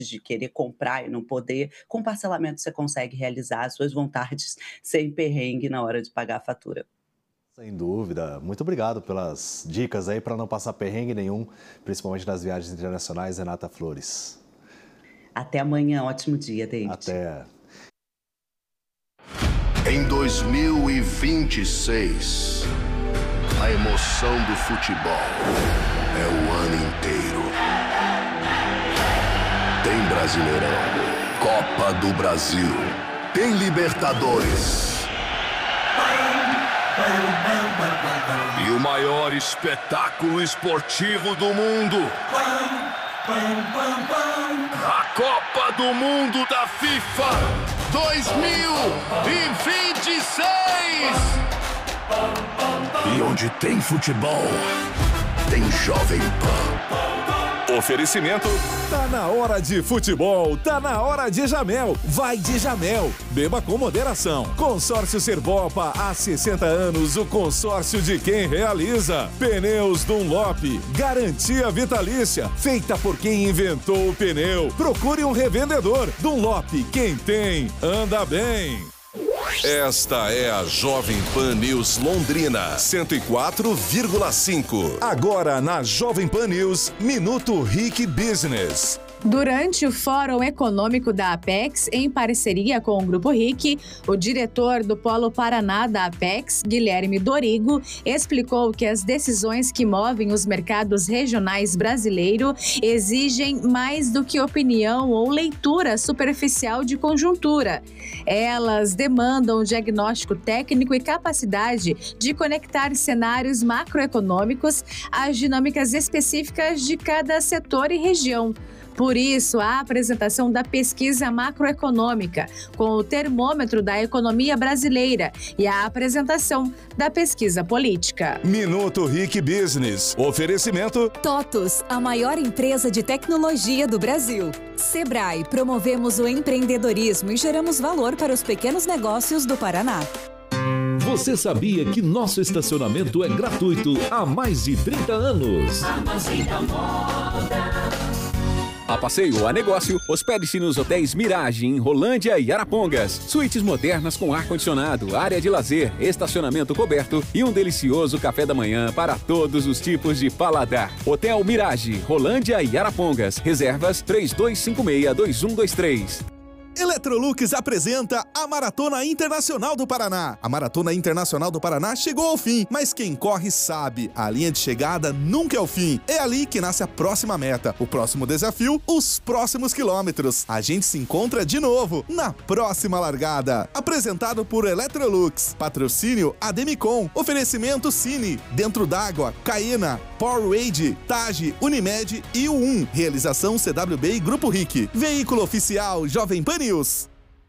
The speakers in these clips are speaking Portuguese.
de querer comprar e não poder, com parcelamento você consegue realizar as suas vontades sem perrengue na hora de pagar a fatura. Sem dúvida. Muito obrigado pelas dicas aí para não passar perrengue nenhum, principalmente nas viagens internacionais, Renata Flores. Até amanhã, ótimo dia, David. Até. Em 2026, a emoção do futebol é o ano inteiro. Tem Brasileirão, Copa do Brasil, tem Libertadores. E o maior espetáculo esportivo do mundo. A Copa do Mundo da FIFA 2026. E onde tem futebol, tem Jovem Pan. Oferecimento. Tá na hora de futebol, tá na hora de Jamel. Vai de Jamel. Beba com moderação. Consórcio Serbopa, há 60 anos, o consórcio de quem realiza. Pneus Dunlop, garantia vitalícia, feita por quem inventou o pneu. Procure um revendedor. Dunlop, quem tem, anda bem. Esta é a Jovem Pan News Londrina, 104,5. Agora na Jovem Pan News, Minuto RIC Business. Durante o Fórum Econômico da Apex, em parceria com o Grupo RIC, o diretor do Polo Paraná da Apex, Guilherme Dorigo, explicou que as decisões que movem os mercados regionais brasileiros exigem mais do que opinião ou leitura superficial de conjuntura. Elas demandam diagnóstico técnico e capacidade de conectar cenários macroeconômicos às dinâmicas específicas de cada setor e região. Por isso, a apresentação da pesquisa macroeconômica com o termômetro da economia brasileira e a apresentação da pesquisa política. Minuto RIC Business. Oferecimento TOTUS, a maior empresa de tecnologia do Brasil. Sebrae, promovemos o empreendedorismo e geramos valor para os pequenos negócios do Paraná. Você sabia que nosso estacionamento é gratuito há mais de 30 anos? A passeio ou a negócio, hospede-se nos hotéis Mirage, em Rolândia e Arapongas. Suítes modernas com ar-condicionado, área de lazer, estacionamento coberto e um delicioso café da manhã para todos os tipos de paladar. Hotel Mirage, Rolândia e Arapongas. Reservas 3256-2123. Electrolux apresenta a Maratona Internacional do Paraná. A Maratona Internacional do Paraná chegou ao fim, mas quem corre sabe, a linha de chegada nunca é o fim. É ali que nasce a próxima meta, o próximo desafio, os próximos quilômetros. A gente se encontra de novo na próxima largada. Apresentado por Electrolux, patrocínio Ademicon, oferecimento Cine, Dentro d'Água, Caena, Powerade, Tage, Unimed e U1. Realização CWB e Grupo RIC. Veículo oficial Jovem Pan News.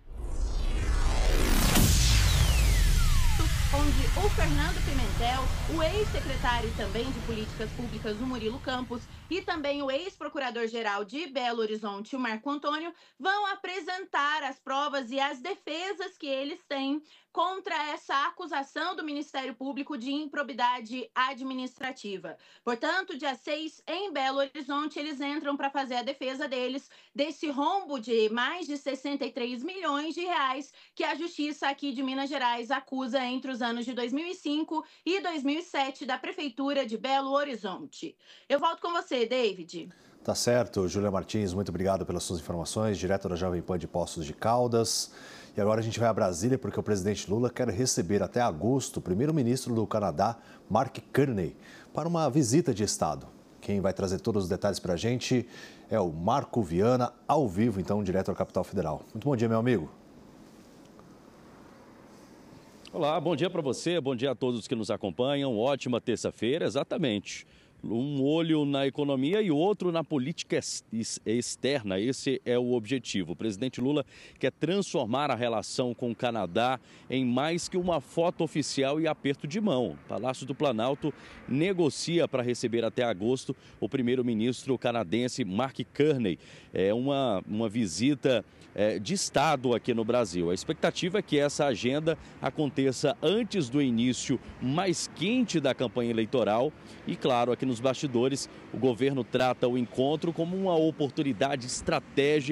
Onde o Fernando Pimentel, o ex-secretário também de Políticas Públicas, o Murilo Campos, e também o ex-procurador-geral de Belo Horizonte, o Marco Antônio, vão apresentar as provas e as defesas que eles têm contra essa acusação do Ministério Público de improbidade administrativa. Portanto, dia 6, em Belo Horizonte, eles entram para fazer a defesa deles desse rombo de mais de 63 milhões de reais que a Justiça aqui de Minas Gerais acusa entre os anos de 2005 e 2007 da Prefeitura de Belo Horizonte. Eu volto com você, David. Tá certo, Júlia Martins, muito obrigado pelas suas informações, direto da Jovem Pan de Poços de Caldas. E agora a gente vai a Brasília porque o presidente Lula quer receber até agosto o primeiro-ministro do Canadá, Mark Carney, para uma visita de Estado. Quem vai trazer todos os detalhes para a gente é o Marco Viana, ao vivo, então, direto à capital federal. Muito bom dia, meu amigo. Olá, bom dia para você, bom dia a todos que nos acompanham. Ótima terça-feira, exatamente. Um olho na economia e o outro na política externa. Esse é o objetivo. O presidente Lula quer transformar a relação com o Canadá em mais que uma foto oficial e aperto de mão. O Palácio do Planalto negocia para receber até agosto o primeiro-ministro canadense Mark Carney. É uma visita de Estado aqui no Brasil. A expectativa é que essa agenda aconteça antes do início mais quente da campanha eleitoral e, claro, aqui no nos bastidores, o governo trata o encontro como uma oportunidade estratégica